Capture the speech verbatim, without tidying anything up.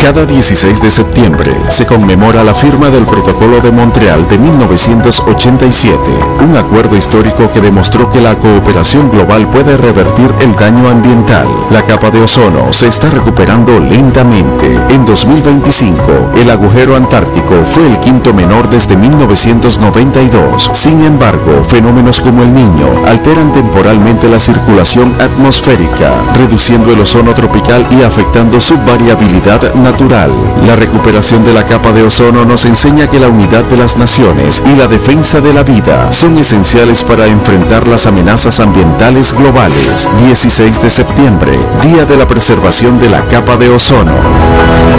Cada dieciséis de septiembre se conmemora la firma del Protocolo de Montreal de mil novecientos ochenta y siete, un acuerdo histórico que demostró que la cooperación global puede revertir el daño ambiental. La capa de ozono se está recuperando lentamente. En dos mil veinticinco, el agujero antártico fue el quinto menor desde mil novecientos noventa y dos. Sin embargo, fenómenos como el Niño alteran temporalmente la circulación atmosférica, reduciendo el ozono tropical y afectando su variabilidad natural. La recuperación de la capa de ozono nos enseña que la unidad de las naciones y la defensa de la vida son esenciales para enfrentar las amenazas ambientales globales. dieciséis de septiembre, Día de la Preservación de la Capa de Ozono.